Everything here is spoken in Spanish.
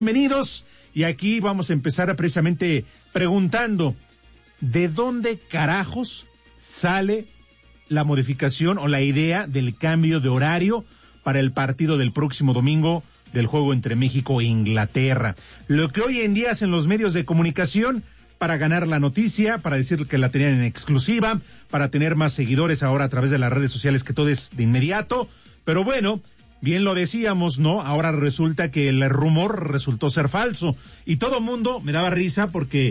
Bienvenidos, y aquí vamos a empezar precisamente preguntando, ¿de dónde carajos sale la modificación o la idea del cambio de horario para el partido del próximo domingo del juego entre México e Inglaterra? Lo que hoy en día hacen los medios de comunicación para ganar la noticia, para decir que la tenían en exclusiva, para tener más seguidores ahora a través de las redes sociales, que todo es de inmediato, pero bueno, bien lo decíamos, ¿no? Ahora resulta que el rumor resultó ser falso, y todo mundo me daba risa porque